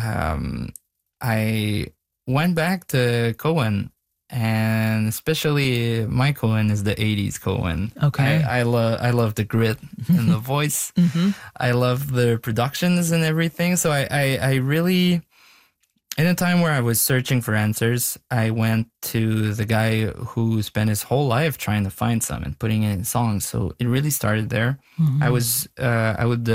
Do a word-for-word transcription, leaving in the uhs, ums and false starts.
um, I went back to Cohen, and especially my Cohen is the eighties Cohen. Okay. I, I love I love the grit in the voice. Mm-hmm. I love the productions and everything. So I, I, I really, in a time where I was searching for answers, I went to the guy who spent his whole life trying to find some and putting it in songs. So it really started there. Mm-hmm. I was uh, I would